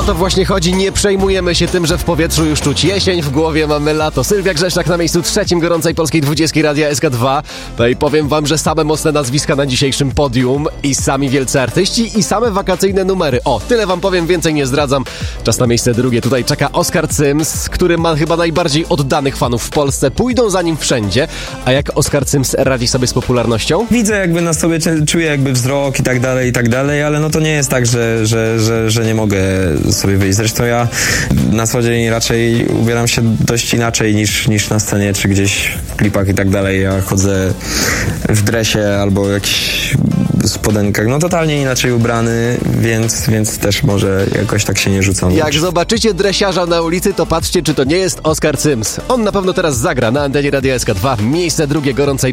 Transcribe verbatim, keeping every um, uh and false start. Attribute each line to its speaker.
Speaker 1: to właśnie chodzi, nie przejmujemy się tym, że w powietrzu już czuć jesień, w głowie mamy lato. Sylwia Grzeszczak na miejscu trzecim gorącej polskiej dwudziestki Radia S K dwa. No i powiem wam, że same mocne nazwiska na dzisiejszym podium i sami wielcy artyści i same wakacyjne numery. O, tyle wam powiem, więcej nie zdradzam. Czas na miejsce drugie. Tutaj czeka Oskar Cyms, który ma chyba najbardziej oddanych fanów w Polsce. Pójdą za nim wszędzie. A jak Oskar Cyms radzi sobie z popularnością?
Speaker 2: Widzę jakby na sobie, czuję jakby wzrok i tak dalej, i tak dalej, ale no to nie jest tak, że, że, że, że nie mogę sobie wyjść. Zresztą ja na co dzień raczej ubieram się dość inaczej niż, niż na scenie, czy gdzieś w klipach i tak dalej. Ja chodzę w dresie albo jakichś spodenkach, no totalnie inaczej ubrany, więc, więc też może jakoś tak się nie rzucam.
Speaker 1: Jak zobaczycie dresiarza na ulicy, to patrzcie, czy to nie jest Oskar Cyms. On na pewno teraz zagra na antenie Radia S K dwa. Miejsce drugie gorącej